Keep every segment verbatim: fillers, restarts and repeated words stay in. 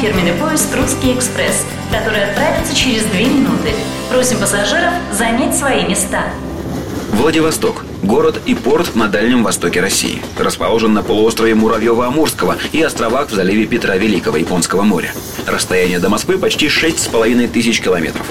фирменный поезд «Русский экспресс», который отправится через две минуты. Просим пассажиров занять свои места. Владивосток – город и порт на Дальнем Востоке России. Расположен на полуострове Муравьева-Амурского и островах в заливе Петра Великого Японского моря. Расстояние до Москвы почти шесть с половиной тысяч километров.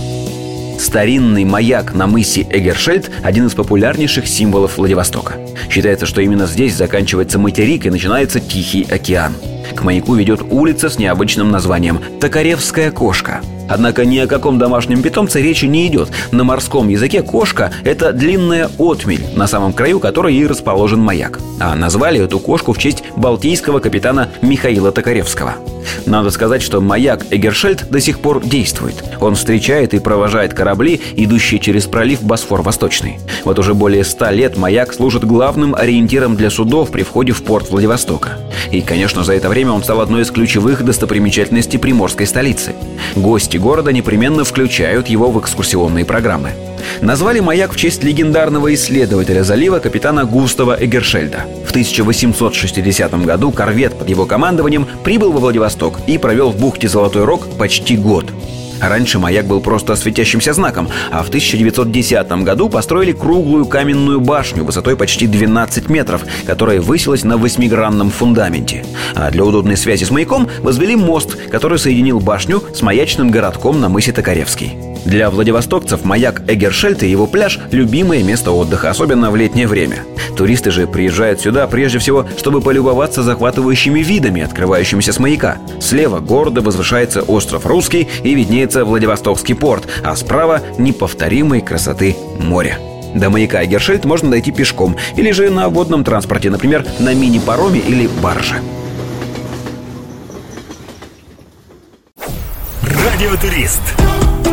Старинный маяк на мысе Эгершельд – один из популярнейших символов Владивостока. Считается, что именно здесь заканчивается материк и начинается Тихий океан. К маяку ведет улица с необычным названием «Токаревская кошка». Однако ни о каком домашнем питомце речи не идет. На морском языке кошка – это длинная отмель, на самом краю которой и расположен маяк. А назвали эту кошку в честь балтийского капитана Михаила Токаревского. Надо сказать, что маяк Эгершельд до сих пор действует. Он встречает и провожает корабли, идущие через пролив Босфор-Восточный. Вот уже более ста лет маяк служит главным ориентиром для судов при входе в порт Владивостока. И, конечно, за это время он стал одной из ключевых достопримечательностей приморской столицы. Гости города непременно включают его в экскурсионные программы. Назвали маяк в честь легендарного исследователя залива капитана Густава Эгершельда. В тысяча восемьсот шестидесятом году корвет под его командованием прибыл во Владивосток и провел в бухте Золотой Рог почти год. Раньше маяк был просто светящимся знаком, а в тысяча девятьсот десятом году построили круглую каменную башню высотой почти двенадцать метров, которая высилась на восьмигранном фундаменте. А для удобной связи с маяком возвели мост, который соединил башню с маячным городком на мысе Токаревский. Для владивостокцев маяк Эгершельд и его пляж – любимое место отдыха, особенно в летнее время. Туристы же приезжают сюда прежде всего, чтобы полюбоваться захватывающими видами, открывающимися с маяка. Слева города возвышается остров Русский и виднеется Владивостокский порт, а справа – неповторимой красоты море. До маяка Эгершельд можно дойти пешком или же на водном транспорте, например, на мини-пароме или барже. Радиотурист.